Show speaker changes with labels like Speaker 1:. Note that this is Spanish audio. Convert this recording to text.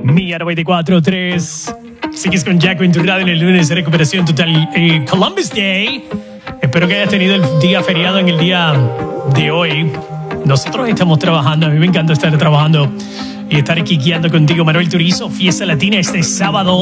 Speaker 1: Mía 94.3. Sigues con Jaco en tu radio en el lunes de recuperación total, Columbus Day. Espero que hayas tenido el día feriado en el día de hoy. Nosotros estamos trabajando. A mí me encanta estar trabajando y estar aquí guiando contigo. Manuel Turizo, Fiesta Latina este sábado